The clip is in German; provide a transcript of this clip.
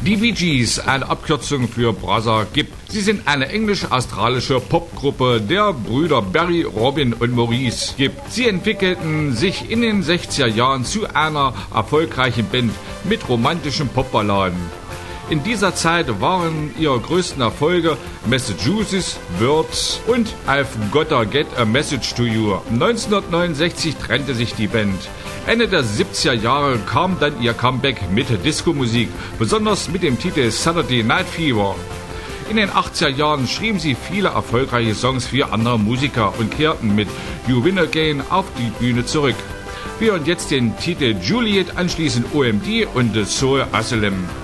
Die Bee Gees, eine Abkürzung für Brother Gibb. Sie sind eine englisch-australische Popgruppe der Brüder Barry, Robin und Maurice Gibb. Sie entwickelten sich in den 60er Jahren zu einer erfolgreichen Band mit romantischen Popballaden. In dieser Zeit waren ihre größten Erfolge Massachusetts, Birds und I've Gotta Get a Message to You. 1969 trennte sich die Band. Ende der 70er Jahre kam dann ihr Comeback mit Disco-Musik, besonders mit dem Titel Saturday Night Fever. In den 80er Jahren schrieben sie viele erfolgreiche Songs für andere Musiker und kehrten mit You Win Again auf die Bühne zurück. Wir hören jetzt den Titel Juliet, anschließend OMD und The Soul Asylum.